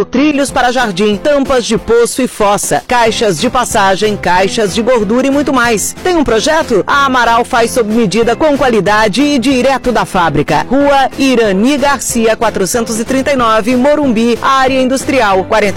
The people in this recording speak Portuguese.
Trilhos para jardim, tampas de poço e fossa, caixas de passagem, caixas de gordura e muito mais. Tem um projeto? A Amaral faz sob medida com qualidade e direto da fábrica. Rua Irani Garcia, 439, Morumbi, área industrial, 40